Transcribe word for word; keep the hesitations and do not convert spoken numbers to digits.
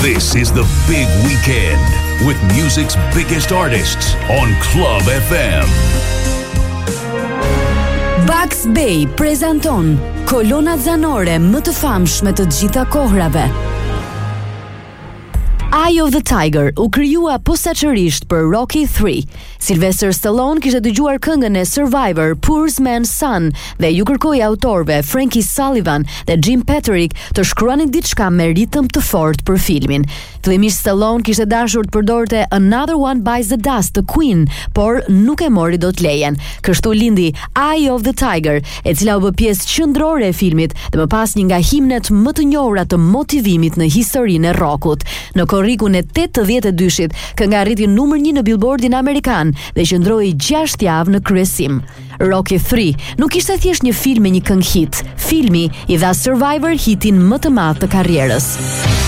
This is the big weekend with music's biggest artists on Club F M. Bugs Bay prezanton kolonat zanore më të famshme të gjitha kohërave. Eye of the Tiger u krijua posaçërisht për Rocky three. Sylvester Stallone kishte dëgjuar këngën e Survivor, Poor Man's Son, dhe ju kërkoi autorëve Frankie Sullivan dhe Jim Patrick të shkruanin diçka me ritëm të fortë për filmin. Fillimisht Stallone kishte dashur të përdorte Another One Bites the Dust të Queen, por nuk e mori dot lejen. Kështu lindi Eye of the Tiger, e cila u bë pjesë qendrore e filmit dhe më pas një nga himnet më të njohura të motivimit në historinë e rockut. Në korrikun e tetëdhjetë e dyshit, kënga arriti numër një në Billboardin amerikan dhe qëndroi gjashtë javë në kryesim. Rocky three nuk ishte thjesht një film me një këngë hit. Filmi i dha Survivor hitin më të madh të karrierës.